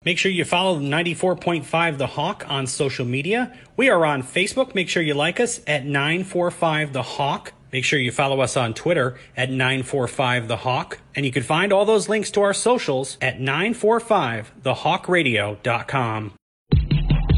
Make sure you follow 94.5 The Hawk on social media. We are on Facebook. Make sure you like us at 945 The Hawk. Make sure you follow us on Twitter at 945 The Hawk. And you can find all those links to our socials at 945thehawkradio.com.